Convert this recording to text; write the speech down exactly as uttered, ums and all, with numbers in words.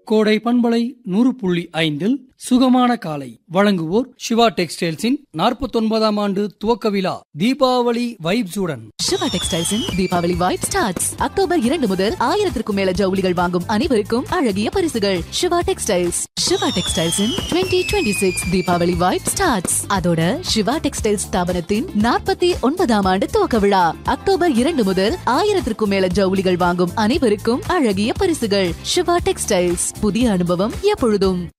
கோடை பண்பலை நூறு புள்ளி ஐந்தில் சுகமான காலை வழங்குவோர் சிவா டெக்ஸ்டைல்ஸின் நாற்பத்தி ஒன்பதாம் ஆண்டு துவக்க விழா தீபாவளி வைப்ஸுடன். சிவா டெக்ஸ்டைல்ஸின் தீபாவளி வைப் ஸ்டார்ட்ஸ் அக்டோபர் இரண்டு முதல் ஆயிரத்திற்கும் மேல ஜவுளிகள் வாங்கும் அனைவருக்கும் அழகிய பரிசுகள். சிவா டெக்ஸ்டைல்ஸ் சிவா டெக்ஸ்டைல்ஸின் twenty twenty six Deepavali vibe starts. அதோட சிவா டெக்ஸ்டைல்ஸ் ஸ்தாபனத்தின் நாற்பத்தி ஒன்பதாம் ஆண்டு துவக்க விழா அக்டோபர் இரண்டு முதல் ஆயிரத்திற்கும் மேல ஜவுளிகள் வாங்கும் அனைவருக்கும் அழகிய பரிசுகள். சிவா டெக்ஸ்டைல்ஸ், புதிய அனுபவம் எப்பொழுதும்.